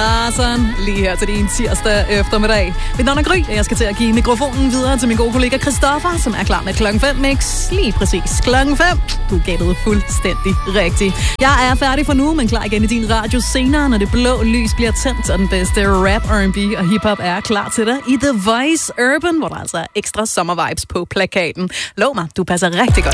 Larsson, lige her til din tirsdag eftermiddag. Mit navn er Gry, og jeg skal til at give mikrofonen videre til min gode kollega Christoffer, som er klar med klokken 5 mix. Lige præcis klokken 5. Du gættede fuldstændig rigtigt. Jeg er færdig for nu, men klar igen i din radio senere, når det blå lys bliver tændt, og den bedste rap, R&B og hiphop er klar til dig i The Voice Urban, hvor der altså er ekstra sommervibes på plakaten. Lov mig, du passer rigtig godt.